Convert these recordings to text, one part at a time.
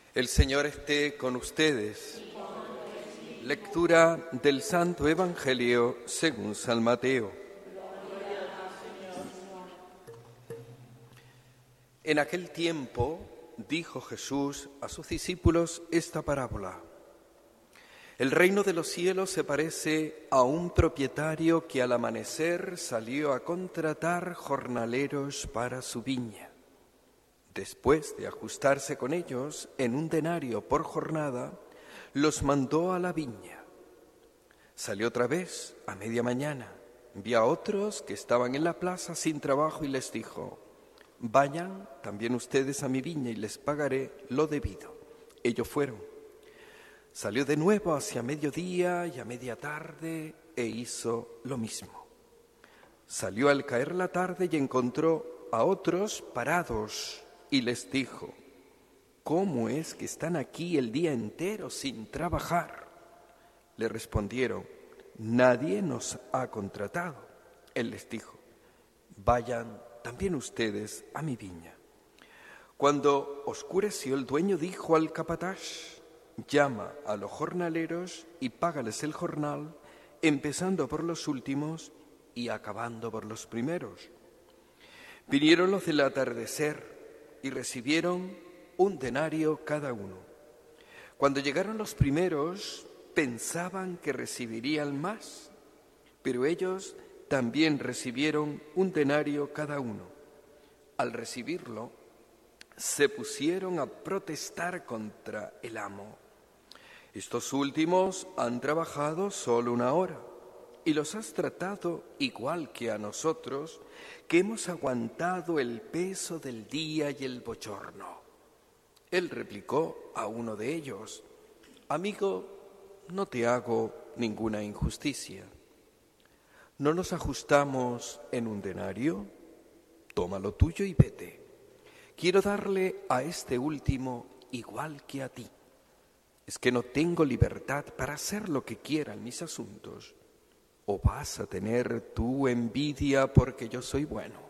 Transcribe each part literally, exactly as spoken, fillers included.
El Señor esté con ustedes. Lectura del Santo Evangelio según San Mateo. En aquel tiempo dijo Jesús a sus discípulos esta parábola. El reino de los cielos se parece a un propietario que al amanecer salió a contratar jornaleros para su viña. Después de ajustarse con ellos en un denario por jornada, los mandó a la viña. Salió otra vez a media mañana, vio a otros que estaban en la plaza sin trabajo y les dijo: vayan también ustedes a mi viña y les pagaré lo debido. Ellos fueron. Salió de nuevo hacia mediodía y a media tarde e hizo lo mismo. Salió al caer la tarde y encontró a otros parados y les dijo: ¿cómo es que están aquí el día entero sin trabajar? Le respondieron: nadie nos ha contratado. Él les dijo: vayan también ustedes a mi viña. Cuando oscureció, el dueño dijo al capataz: llama a los jornaleros y págales el jornal, empezando por los últimos y acabando por los primeros. Vinieron los del atardecer y recibieron un denario cada uno. Cuando llegaron los primeros, pensaban que recibirían más, pero ellos también recibieron un denario cada uno. Al recibirlo, se pusieron a protestar contra el amo. Estos últimos han trabajado solo una hora y los has tratado igual que a nosotros, que hemos aguantado el peso del día y el bochorno. Él replicó a uno de ellos: amigo, no te hago ninguna injusticia. ¿No nos ajustamos en un denario? Toma lo tuyo y vete. Quiero darle a este último igual que a ti. ¿Es que no tengo libertad para hacer lo que quiera en mis asuntos? ¿O vas a tener tú envidia porque yo soy bueno?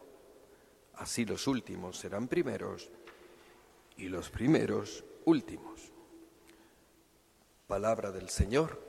Así los últimos serán primeros y los primeros últimos. Palabra del Señor.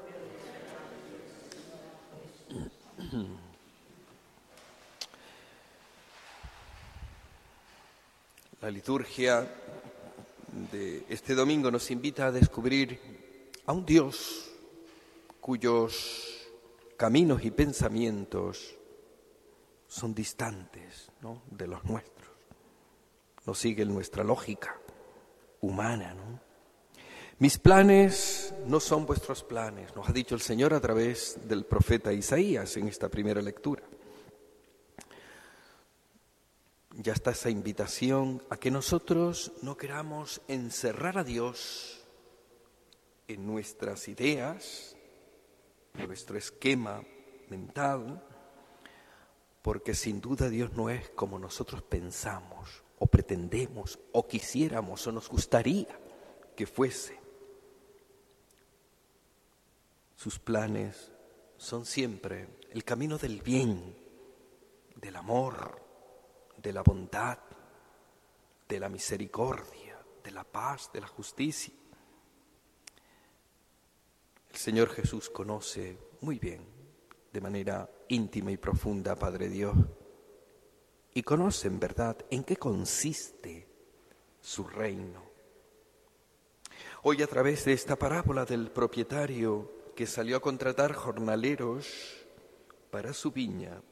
La liturgia de este domingo nos invita a descubrir a un Dios cuyos caminos y pensamientos son distantes, ¿no?, de los nuestros. No siguen nuestra lógica humana, ¿no? Mis planes no son vuestros planes, nos ha dicho el Señor a través del profeta Isaías en esta primera lectura. Ya está esa invitación a que nosotros no queramos encerrar a Dios en nuestras ideas, en nuestro esquema mental, porque sin duda Dios no es como nosotros pensamos, o pretendemos, o quisiéramos, o nos gustaría que fuese. Sus planes son siempre el camino del bien, del amor, de la bondad, de la misericordia, de la paz, de la justicia. El Señor Jesús conoce muy bien, de manera íntima y profunda, Padre Dios, y conoce en verdad en qué consiste su reino. Hoy, a través de esta parábola del propietario que salió a contratar jornaleros para su viña,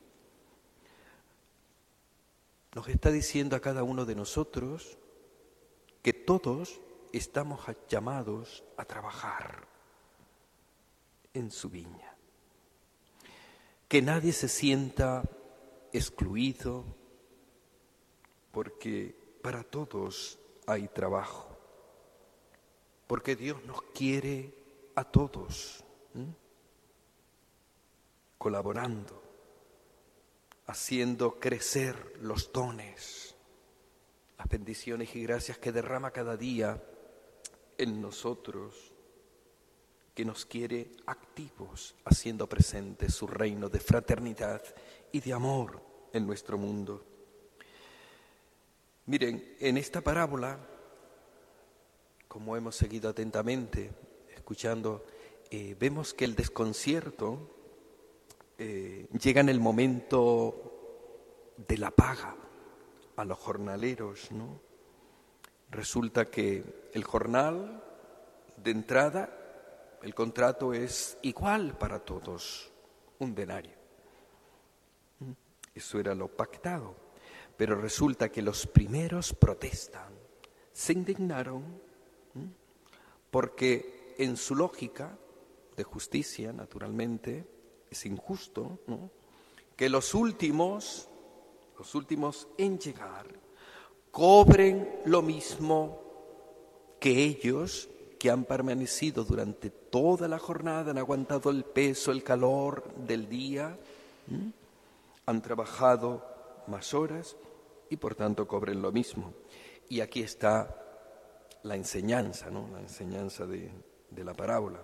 nos está diciendo a cada uno de nosotros que todos estamos llamados a trabajar en su viña. Que nadie se sienta excluido, porque para todos hay trabajo. Porque Dios nos quiere a todos, ¿eh? colaborando, haciendo crecer los dones, las bendiciones y gracias que derrama cada día en nosotros, que nos quiere activos, haciendo presente su reino de fraternidad y de amor en nuestro mundo. Miren, en esta parábola como hemos seguido atentamente, escuchando, eh, vemos que el desconcierto eh, llega en el momento de la paga a los jornaleros, ¿no? Resulta que el jornal, de entrada, el contrato es igual para todos, un denario. Eso era lo pactado. Pero resulta que los primeros protestan, se indignaron, ¿m? porque en su lógica de justicia, naturalmente, es injusto, ¿no? que los últimos, los últimos en llegar, cobren lo mismo que ellos, que han permanecido durante toda la jornada, han aguantado el peso, el calor del día, ¿m? han trabajado más horas y por tanto cobren lo mismo. Y aquí está la enseñanza, ¿no? La enseñanza de, de la parábola.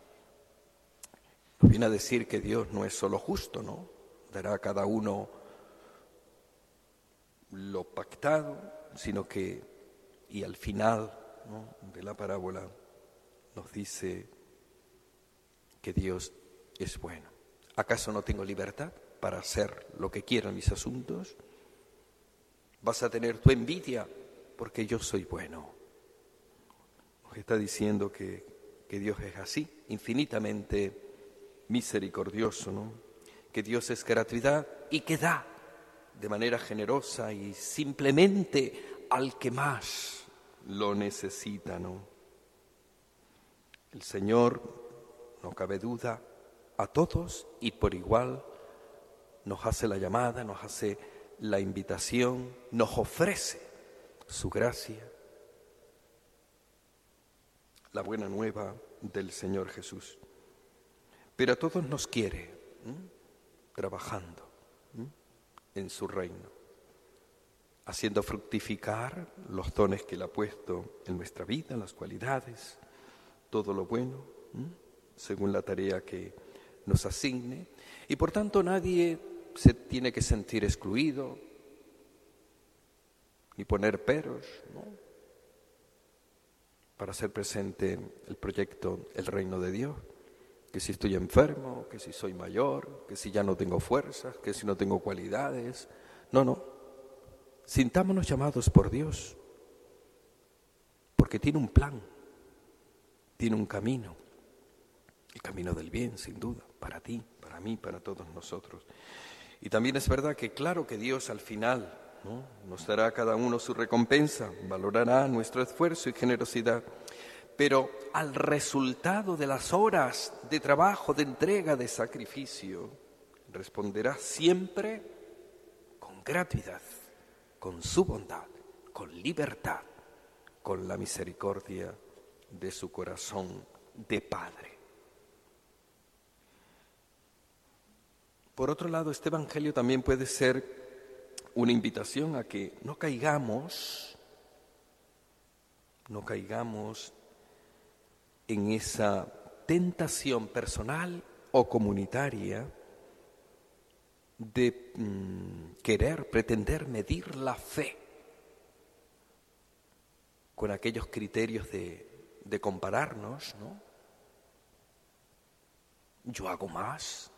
Nos viene a decir que Dios no es solo justo, ¿no? Dará a cada uno lo pactado, sino que, y al final, ¿no? de la parábola, nos dice que Dios es bueno. ¿Acaso no tengo libertad para hacer lo que quiero en mis asuntos? Vas a tener tu envidia porque yo soy bueno. Nos está diciendo que, que Dios es así, infinitamente misericordioso, ¿no? Que Dios es gratuidad y que da de manera generosa y simplemente al que más lo necesita, ¿no? El Señor, no cabe duda, a todos y por igual nos hace la llamada, nos hace la invitación, nos ofrece su gracia, la buena nueva del Señor Jesús. Pero a todos nos quiere, ¿eh? trabajando ¿eh? en su reino, haciendo fructificar los dones que Él ha puesto en nuestra vida, las cualidades, todo lo bueno, ¿eh? según la tarea que nos asigne. Y por tanto nadie se tiene que sentir excluido, ni poner peros, ¿no? para hacer presente el proyecto, el reino de Dios. Que si estoy enfermo, que si soy mayor, que si ya no tengo fuerzas, que si no tengo cualidades. No, no. Sintámonos llamados por Dios, porque tiene un plan, tiene un camino, el camino del bien, sin duda, para ti, para mí, para todos nosotros. Y también es verdad que claro que Dios al final, ¿no? nos dará a cada uno su recompensa, valorará nuestro esfuerzo y generosidad, pero al resultado de las horas de trabajo, de entrega, de sacrificio, responderá siempre con gratuidad, con su bondad, con libertad, con la misericordia de su corazón de Padre. Por otro lado, este Evangelio también puede ser una invitación a que no caigamos, no caigamos en esa tentación personal o comunitaria de mm, querer, pretender medir la fe con aquellos criterios de, de compararnos, ¿no? Yo hago más,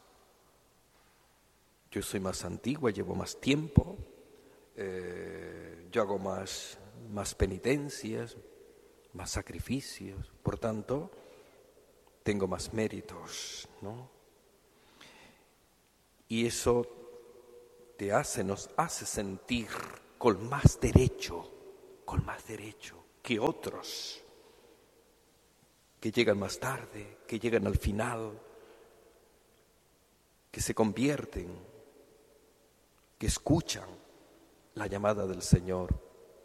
yo soy más antigua, llevo más tiempo, eh, yo hago más, más penitencias, más sacrificios, por tanto, tengo más méritos, ¿no? Y eso te hace, nos hace sentir con más derecho, con más derecho que otros que llegan más tarde, que llegan al final, que se convierten, que escuchan la llamada del Señor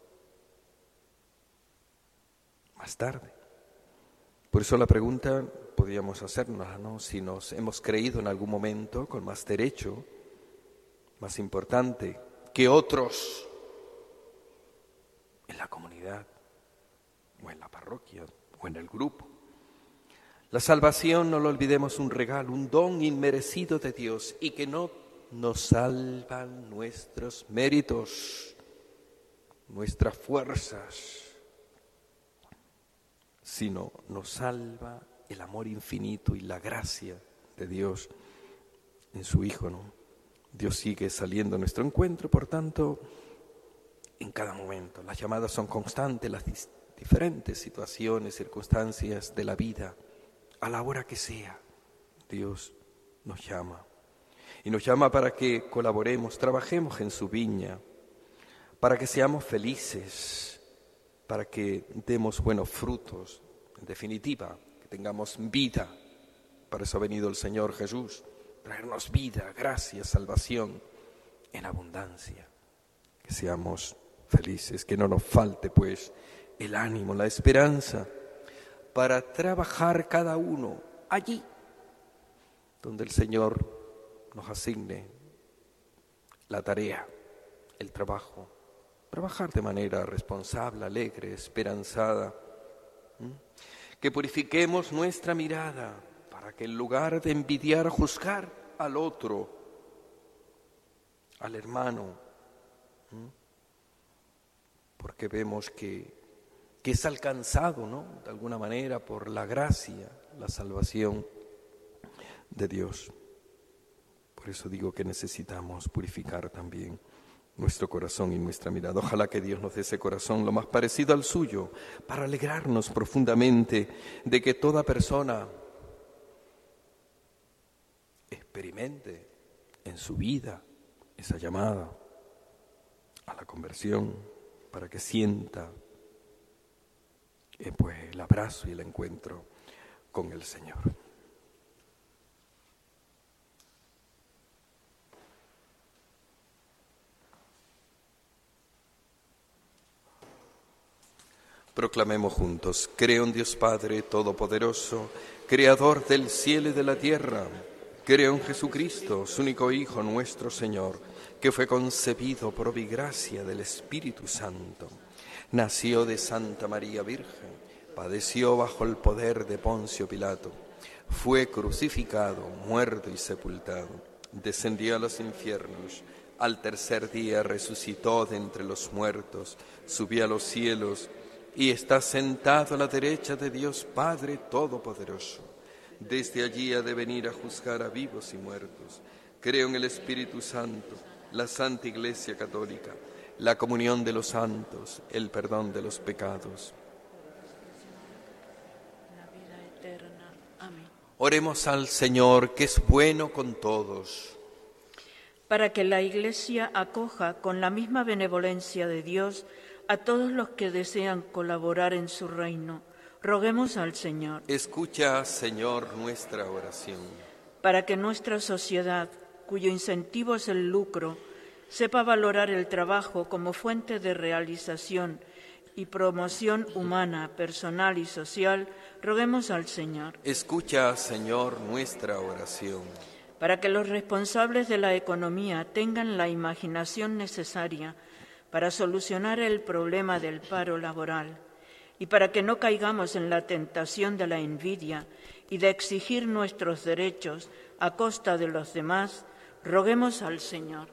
más tarde. Por eso la pregunta podríamos hacernos, ¿no? Si nos hemos creído en algún momento con más derecho, más importante que otros en la comunidad, o en la parroquia, o en el grupo. La salvación, no lo olvidemos, un regalo, un don inmerecido de Dios, y que no nos salvan nuestros méritos, nuestras fuerzas. sino nos salva el amor infinito y la gracia de Dios en su Hijo, ¿no? Dios sigue saliendo a nuestro encuentro, por tanto, en cada momento. Las llamadas son constantes, las dis- diferentes situaciones, circunstancias de la vida, a la hora que sea, Dios nos llama. Y nos llama para que colaboremos, trabajemos en su viña, para que seamos felices, para que demos buenos frutos, en definitiva, que tengamos vida. Para eso ha venido el Señor Jesús, traernos vida, gracia, salvación en abundancia. Que seamos felices, que no nos falte pues el ánimo, la esperanza, para trabajar cada uno allí donde el Señor nos asigne la tarea, el trabajo. Trabajar de manera responsable, alegre, esperanzada. ¿Mm? Que purifiquemos nuestra mirada para que en lugar de envidiar o juzgar al otro, al hermano, ¿Mm? porque vemos que, que es alcanzado, ¿no?, de alguna manera por la gracia, la salvación de Dios. Por eso digo que necesitamos purificar también nuestro corazón y nuestra mirada. Ojalá que Dios nos dé ese corazón lo más parecido al suyo, para alegrarnos profundamente de que toda persona experimente en su vida esa llamada a la conversión, para que sienta eh, pues, el abrazo y el encuentro con el Señor. Proclamemos juntos: creo en Dios Padre Todopoderoso, Creador del cielo y de la tierra. Creo en Jesucristo, su único Hijo, nuestro Señor, que fue concebido por obra y gracia del Espíritu Santo. Nació de Santa María Virgen, padeció bajo el poder de Poncio Pilato, fue crucificado, muerto y sepultado, descendió a los infiernos, al tercer día resucitó de entre los muertos, subió a los cielos y está sentado a la derecha de Dios Padre Todopoderoso. Desde allí ha de venir a juzgar a vivos y muertos. Creo en el Espíritu Santo, la Santa Iglesia Católica, la comunión de los santos, el perdón de los pecados. La vida eterna. Amén. Oremos al Señor, que es bueno con todos. Para que la Iglesia acoja con la misma benevolencia de Dios a todos los que desean colaborar en su reino, roguemos al Señor. Escucha, Señor, nuestra oración. Para que nuestra sociedad, cuyo incentivo es el lucro, sepa valorar el trabajo como fuente de realización y promoción humana, personal y social, roguemos al Señor. Escucha, Señor, nuestra oración. Para que los responsables de la economía tengan la imaginación necesaria para solucionar el problema del paro laboral y para que no caigamos en la tentación de la envidia y de exigir nuestros derechos a costa de los demás, roguemos al Señor.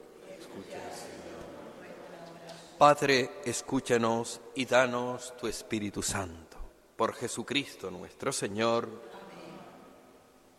Padre, escúchanos y danos tu Espíritu Santo. Por Jesucristo nuestro Señor.